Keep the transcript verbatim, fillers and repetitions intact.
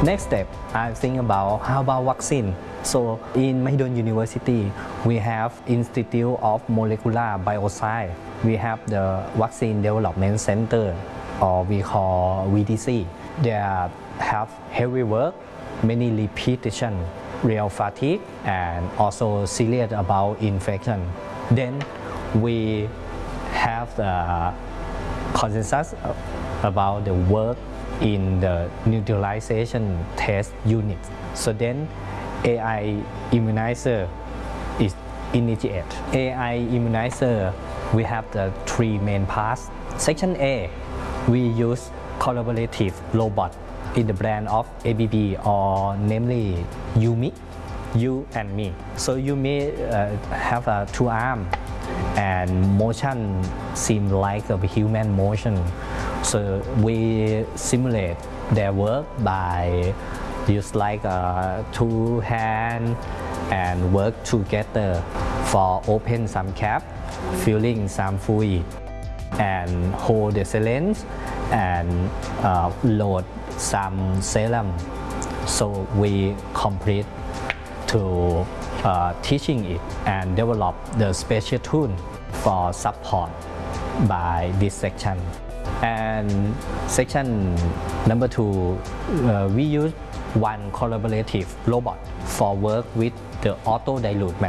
Next step, I think about how about vaccine. So in Mahidol University, we have Institute of Molecular Bioscience. We have the Vaccine Development Center, or we call V D C. They have heavy work, many repetition, real fatigue, and also serious about infection. Then we have the consensus about the work in the neutralization test unit. So then A I immunizer is initiated. A I immunizer, we have the three main parts. Section A, we use collaborative robot in the brand of A B B, or namely Yumi, you and me. So Yumi uh, have a two arm and motion seem like a human motion. So we simulate their work by use like uh, two hands and work together for open some cap, filling some fluid, and hold the syringe and uh, load some serum. So we complete to uh, teaching it and develop the special tool for support by this section. And section number two, uh, we use one collaborative robot for work with the auto dilute material.